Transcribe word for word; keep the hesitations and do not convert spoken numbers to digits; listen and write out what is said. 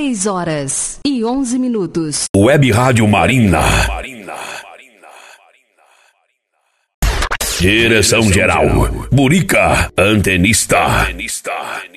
seis horas e onze minutos. Web Rádio Marina. Direção geral, Burica, antenista.